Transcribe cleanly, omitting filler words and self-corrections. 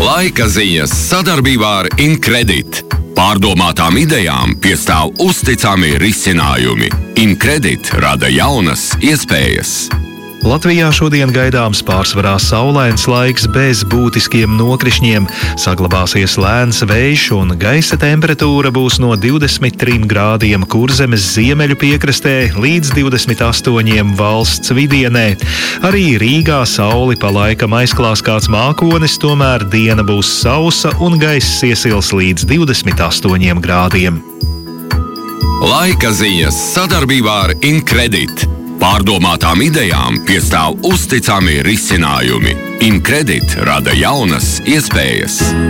Laika ziņas sadarbībā ar Incredit. Pārdomātām idejām piestāv uzticami risinājumi. Incredit rada jaunas iespējas. Latvijā šodien gaidāms pārsvarā saulains laiks bez būtiskiem nokrišņiem. Saglabāsies lēns vējš un gaisa temperatūra būs no 23 grādiem Kurzemes ziemeļu piekrastē līdz 28 valsts vidienē. Arī Rīgā sauli pa laikam aizklās kāds mākonis, tomēr diena būs sausa un gaiss iesils līdz 28 grādiem. Laika ziņas sadarbībā ar Incredit. Pārdomātām idejām piestāv uzticami risinājumi. Incredit rada jaunas iespējas.